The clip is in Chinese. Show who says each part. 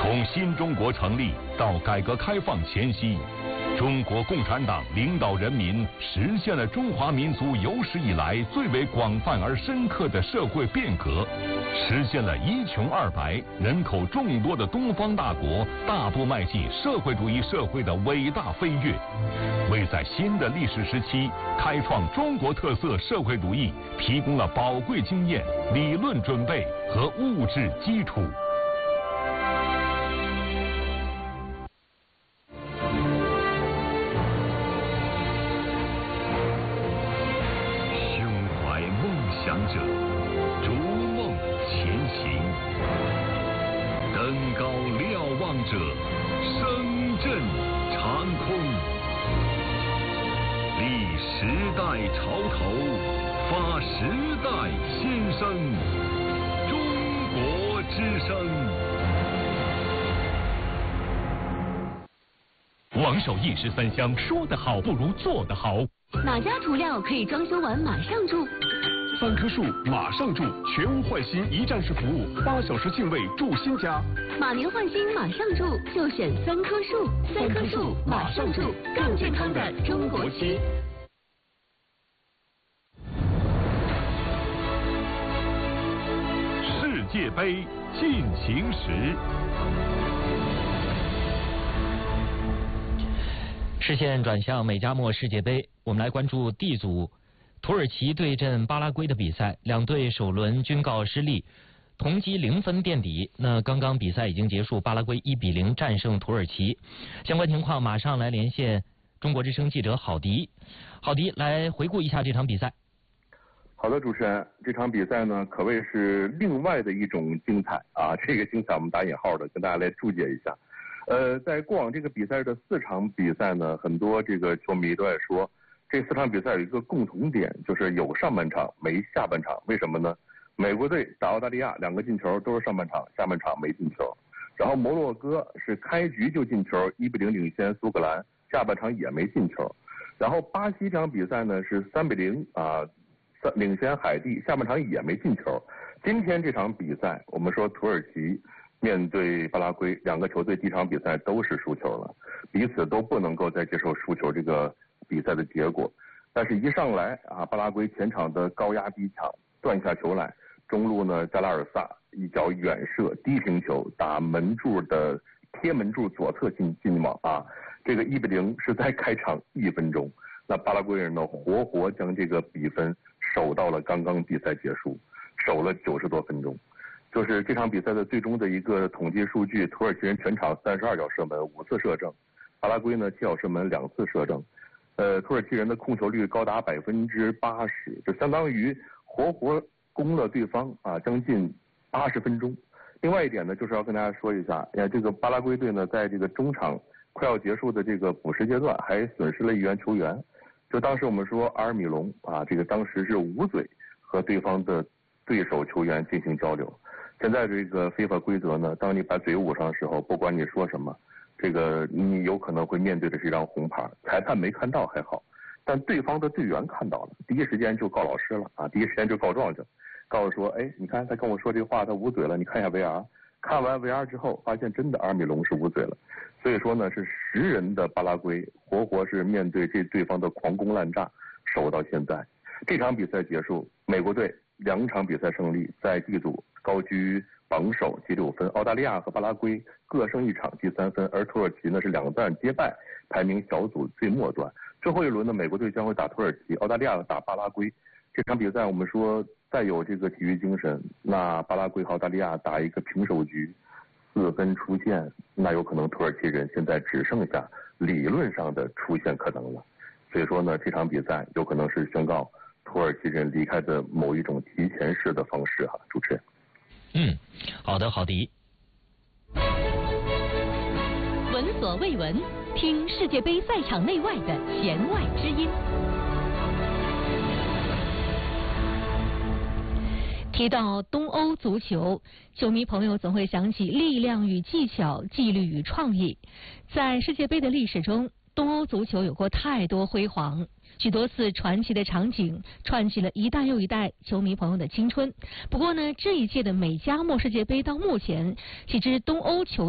Speaker 1: 从新中国成立到改革开放前夕，中国共产党领导人民实现了中华民族有史以来最为广泛而深刻的社会变革，实现了一穷二白、人口众多的东方大国大步迈进社会主义社会的伟大飞跃，为在新的历史时期开创中国特色社会主义提供了宝贵经验、理论准备和物质基础。想者逐梦前行，登高瞭望者声震长空。立时代潮头，发时代新声。中国之声。王守义13香，说得好不如做得好。
Speaker 2: 哪家涂料可以装修完马上住
Speaker 3: ？3棵树马上住，全屋换新一站式服务，8小时净位住新家。
Speaker 2: 马年换新马上住，就选3棵树，3棵树马上住，更健康的中国区。
Speaker 1: 世界杯进行时。
Speaker 4: 视线转向美加墨世界杯，我们来关注 D 组土耳其对阵巴拉圭的比赛，两队首轮均告失利，同积0分垫底。那刚刚比赛已经结束，巴拉圭1比0战胜土耳其。相关情况马上来连线中国之声记者郝迪。郝迪来回顾一下这场比赛。
Speaker 5: 好的，主持人，这场比赛呢可谓是另外的一种精彩啊！这个精彩我们打引号的，跟大家来注解一下。在过往这个比赛的4场比赛呢，很多这个球迷都在说，这4场比赛有一个共同点，就是有上半场没下半场。为什么呢？美国队打澳大利亚2个进球都是上半场，下半场没进球。然后摩洛哥是开局就进球，1比0领先苏格兰，下半场也没进球。然后巴西这场比赛呢是3比0领先海地，下半场也没进球。今天这场比赛，我们说土耳其面对巴拉圭，2个球队第一场比赛都是输球了，彼此都不能够再接受输球这个比赛的结果。但是一上来巴拉圭前场的高压逼抢，断下球来，中路呢加拉尔萨一脚远射低平球打门柱的贴门柱左侧进网这个1比0是在开场1分钟，那巴拉圭人呢活活将这个比分守到了刚刚比赛结束，守了90多分钟。就是这场比赛的最终的一个统计数据，土耳其人全场32脚射门5次射正，巴拉圭呢7脚射门2次射正。土耳其人的控球率高达80%，就相当于活活攻了对方将近80分钟。另外一点呢，就是要跟大家说一下，这个巴拉圭队呢，在这个中场快要结束的这个补时阶段，还损失了1员球员。就当时我们说阿尔米隆这个当时是捂嘴和对方的对手球员进行交流。现在这个FIFA规则呢，当你把嘴捂上的时候，不管你说什么，这个你有可能会面对的是一张红牌。裁判没看到还好，但对方的队员看到了，第一时间就告老师了第一时间就告状去，告诉说，你看他跟我说这话，他捂嘴了，你看一下 VR。看完 VR 之后，发现真的阿尔米隆是捂嘴了。所以说呢，是10人的巴拉圭活活是面对对方的狂攻滥炸，守到现在。这场比赛结束，美国队2场比赛胜利，在 D 组高居榜首积6分，澳大利亚和巴拉圭各胜1场积3分，而土耳其呢是2战皆败，排名小组最末端。最后一轮呢，美国队将会打土耳其，澳大利亚打巴拉圭。这场比赛我们说再有这个体育精神，那巴拉圭和澳大利亚打一个平手局，4分出线，那有可能土耳其人现在只剩下理论上的出线可能了。所以说呢，这场比赛有可能是宣告土耳其人离开的某一种提前式的方式主持人。
Speaker 4: 好的，郝迪。
Speaker 2: 闻所未闻，听世界杯赛场内外的弦外之音。提到东欧足球，球迷朋友总会想起力量与技巧、纪律与创意。在世界杯的历史中，东欧足球有过太多辉煌，许多次传奇的场景串起了一代又一代球迷朋友的青春。不过呢，这一届的美加墨世界杯到目前，几支东欧球